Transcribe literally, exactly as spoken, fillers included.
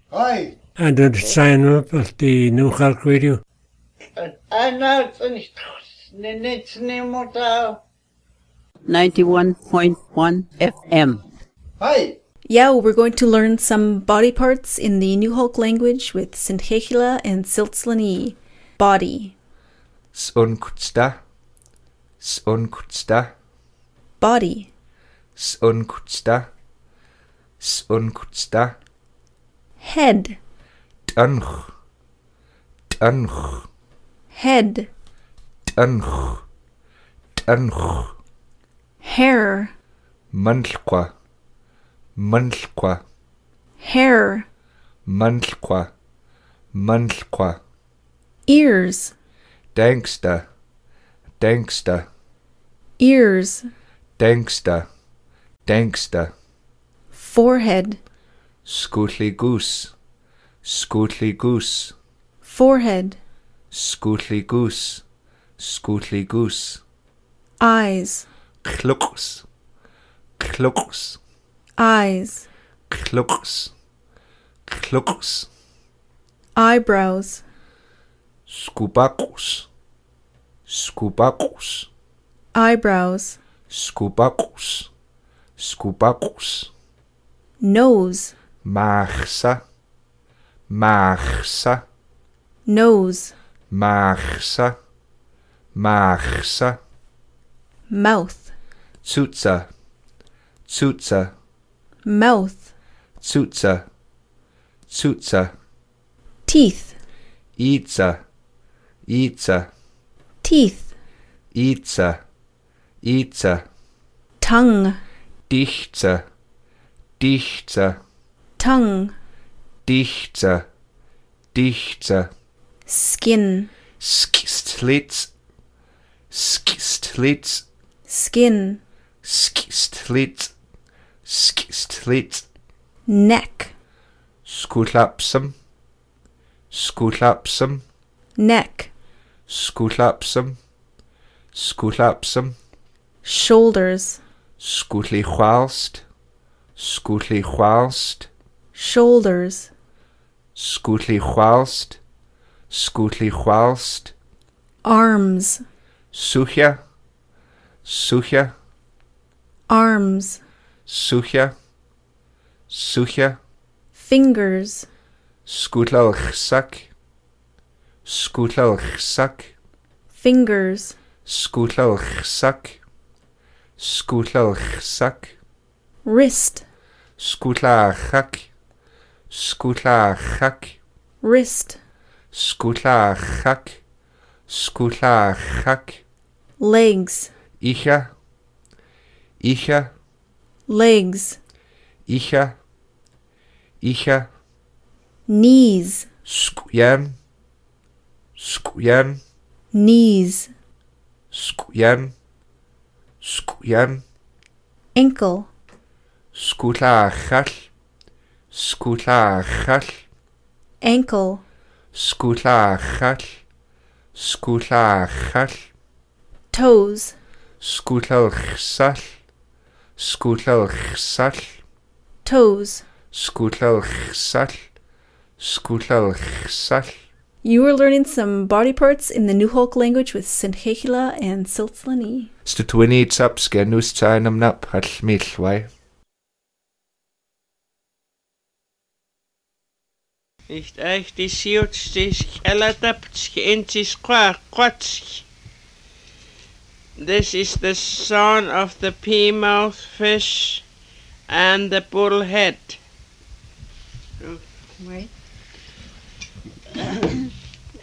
Hi. And then sign up at the New York Radio. ninety-one point one F M. Hi. Yeah, we're going to learn some body parts in the New Hulk language with Saint Hechela and Siltzlani. Body. Sunkutsta. Sunkutsta. Body. Sunkutsta. Sunkutsta. Head. Tanch. Tanch. Head. Tanch. Tanch. Hair. Mantlqua. Mantlqua. Hair. Mantlqua. Mantlqua. Ears. Danksta. Danksta. Ears. Danksta. Danksta. Forehead. Scootly goose. Scootly goose. Forehead. Scootly goose. Scootly goose. Eyes. Kluks. Kluks. Eyes. Kluks. Kluks. Eyebrows. Scoopacus. Scoopacus. Eyebrows. Scoopacus. Scoopacus. Nose. Marsa. Marsa. Nose. Marsa. Marsa. Mouth. Tsutsa. Tsutsa. Mouth. Tsutsa. Tsutsa. Teeth. Itza. Itza. Teeth. Itza. Itza. Tongue. Dichtza. Dichtza. Tongue. Dichtza. Dichtza. Skin. Skistlitz. Skistlitz. Skin. Skistlitz. Skistlitz. Neck. Skutlapsum. Skutlapsum. Neck. Skutlapsum. Skutlapsum. Shoulders. Skutli whilst. Skutli whilst. Shoulders. Skutli whilst. Skutli whilst. Arms. Suchja. Suchja. Arms. Suchja. Suchja. Fingers. Skutlelchsak. Skutlelchsak. Fingers. Skutlelchsak. Skutlelchsak. Wrist. Skutlachak. Skutlachak. Wrist. Skutlachak. Skutlachak. Legs. Icha. Icha. Legs. Icha. Icha. Knees. Skujan. Skujan. Knees. Skujan. Skujan. Ankle. Skutlachal. Skutlachal. Ankle. Skutlachal. Skutlachal. Toes. Skutlelchsal. Skutlelchsal. Toes. Skutlelchsal. Skutlelchsal. You are learning some body parts in the New Hulk language with Saint Hechela and Siltzlani. Stutwini tsapske nustainam nap halmilwai. Ich echt die siutstich elataptsch inchis qua quatsch. This is the son of the peamouth fish and the bullhead. Wait.